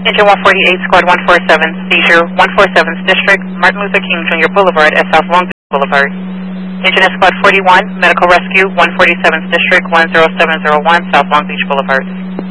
Engine 148, Squad 147, seizure 147th District, Martin Luther King Jr. Boulevard at South Long Beach Boulevard. Engine at Squad 41, Medical Rescue 147th District, 10701, South Long Beach Boulevard.